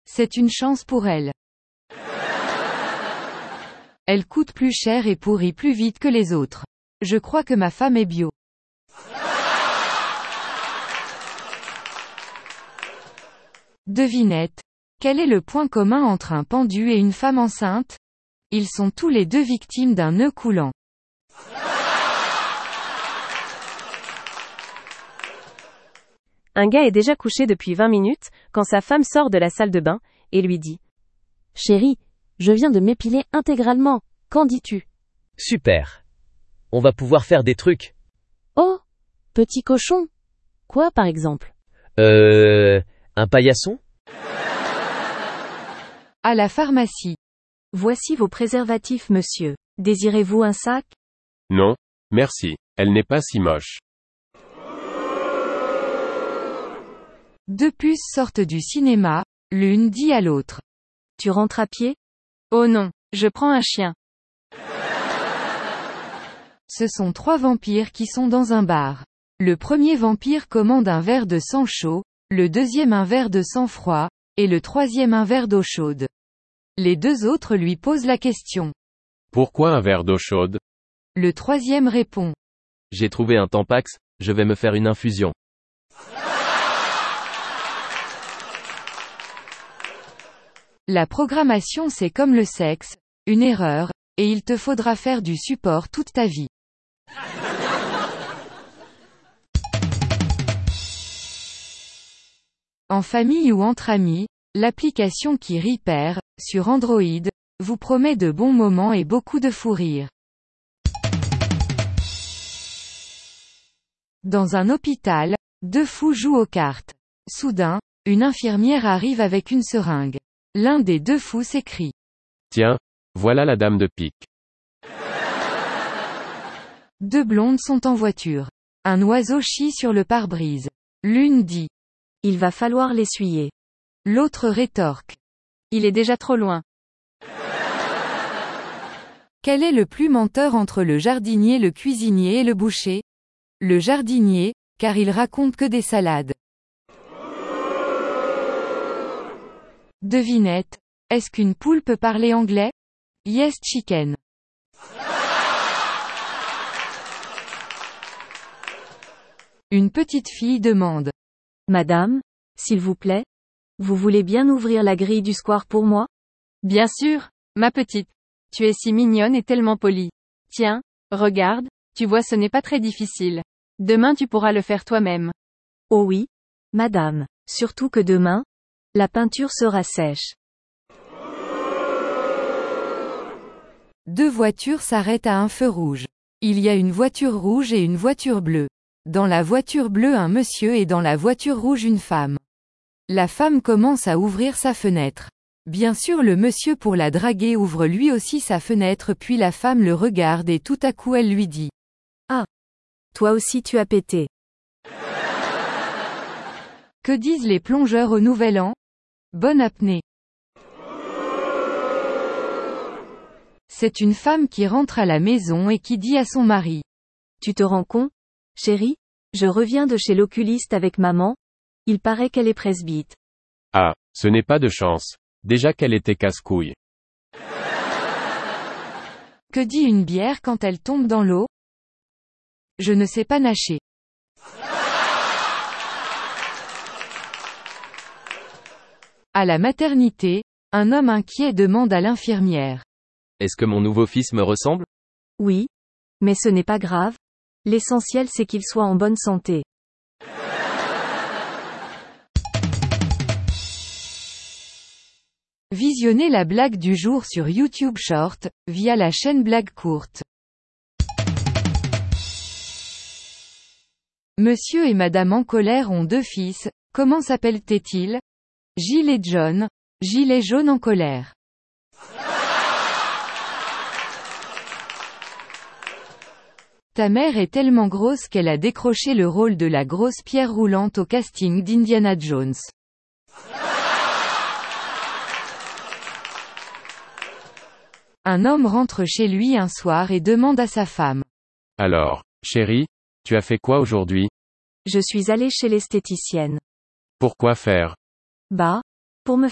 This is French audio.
C'est une chance pour elle. Elle coûte plus cher et pourrit plus vite que les autres. Je crois que ma femme est bio. Devinette. Quel est le point commun entre un pendu et une femme enceinte? Ils sont tous les deux victimes d'un nœud coulant. Un gars est déjà couché depuis 20 minutes, quand sa femme sort de la salle de bain, et lui dit: Chérie, je viens de m'épiler intégralement, qu'en dis-tu? Super. On va pouvoir faire des trucs. Oh, petit cochon. Quoi par exemple? Un paillasson? À la pharmacie. Voici vos préservatifs, monsieur. Désirez-vous un sac? Non, merci, elle n'est pas si moche. Deux puces sortent du cinéma, l'une dit à l'autre. Tu rentres à pied? Oh non, je prends un chien. Ce sont trois vampires qui sont dans un bar. Le premier vampire commande un verre de sang chaud, le deuxième un verre de sang froid, et le troisième un verre d'eau chaude. Les deux autres lui posent la question. Pourquoi un verre d'eau chaude? Le troisième répond. J'ai trouvé un Tampax, je vais me faire une infusion. La programmation c'est comme le sexe, une erreur, et il te faudra faire du support toute ta vie. En famille ou entre amis, l'application qui rit perd, sur Android, vous promet de bons moments et beaucoup de fou rire. Dans un hôpital, deux fous jouent aux cartes. Soudain, une infirmière arrive avec une seringue. L'un des deux fous s'écrie. Tiens, voilà la dame de pique. Deux blondes sont en voiture. Un oiseau chie sur le pare-brise. L'une dit. Il va falloir l'essuyer. L'autre rétorque. Il est déjà trop loin. Quel est le plus menteur entre le jardinier, le cuisinier et le boucher? Le jardinier, car il raconte que des salades. Devinette. Est-ce qu'une poule peut parler anglais? Yes chicken. Une petite fille demande. Madame, s'il vous plaît, vous voulez bien ouvrir la grille du square pour moi? Bien sûr, ma petite. Tu es si mignonne et tellement polie. Tiens, regarde, tu vois ce n'est pas très difficile. Demain tu pourras le faire toi-même. Oh oui, madame, surtout que demain, la peinture sera sèche. Deux voitures s'arrêtent à un feu rouge. Il y a une voiture rouge et une voiture bleue. Dans la voiture bleue un monsieur et dans la voiture rouge une femme. La femme commence à ouvrir sa fenêtre. Bien sûr le monsieur pour la draguer ouvre lui aussi sa fenêtre puis la femme le regarde et tout à coup elle lui dit. Ah. Toi aussi tu as pété. Que disent les plongeurs au Nouvel An? Bonne apnée. C'est une femme qui rentre à la maison et qui dit à son mari. Tu te rends compte, chérie? Je reviens de chez l'oculiste avec maman. Il paraît qu'elle est presbyte. Ah, ce n'est pas de chance. Déjà qu'elle était casse-couille. Que dit une bière quand elle tombe dans l'eau? Je ne sais pas nager. À la maternité, un homme inquiet demande à l'infirmière. Est-ce que mon nouveau fils me ressemble? Oui. Mais ce n'est pas grave. L'essentiel c'est qu'il soit en bonne santé. Visionnez la blague du jour sur YouTube Short, via la chaîne Blague Courte. Monsieur et Madame en colère ont deux fils, comment s'appellent-ils? Gilles et John. Gilles est jaune en colère. Ta mère est tellement grosse qu'elle a décroché le rôle de la grosse pierre roulante au casting d'Indiana Jones. Un homme rentre chez lui un soir et demande à sa femme. Alors, chérie, tu as fait quoi aujourd'hui? Je suis allée chez l'esthéticienne. Pourquoi faire? Bah, pour me